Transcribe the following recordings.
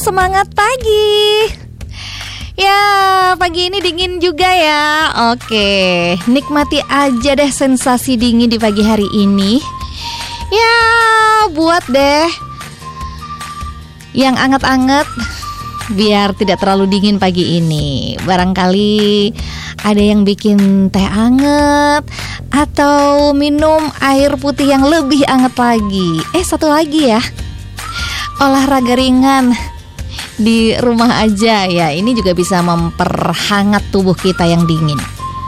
semangat pagi. Ya, pagi ini dingin juga ya. Oke, nikmati aja deh sensasi dingin di pagi hari ini. Ya, buat deh yang anget-anget biar tidak terlalu dingin pagi ini. Barangkali ada yang bikin teh anget atau minum air putih yang lebih anget lagi. Satu lagi ya, olahraga ringan di rumah aja ya. Ini juga bisa memperhangat tubuh kita yang dingin.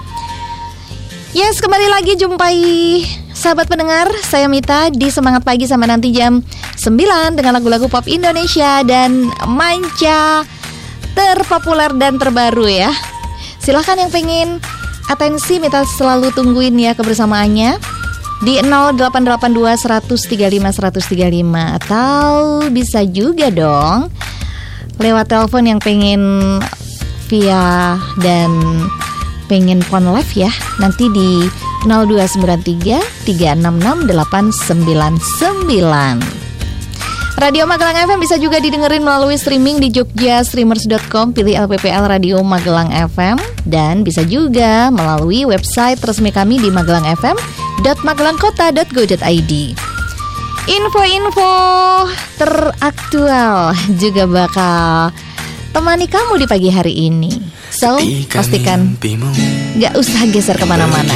Yes, kembali lagi jumpai sahabat pendengar, saya Mita di Semangat Pagi sampai nanti jam 9 dengan lagu-lagu pop Indonesia dan manca terpopuler dan terbaru ya. Silahkan yang pengen atensi, Mita selalu tungguin ya kebersamaannya di 0882 135 135. Atau bisa juga dong lewat telepon yang pengen via dan pengen phone live ya, nanti di 0293 366 899. Radio Magelang FM bisa juga didengerin melalui streaming di jogjastreamers.com, pilih LPPL Radio Magelang FM. Dan bisa juga melalui website resmi kami di magelangfm.magelangkota.go.id. Info-info teraktual juga bakal temani kamu di pagi hari ini. So, pastikan gak usah geser kemana-mana.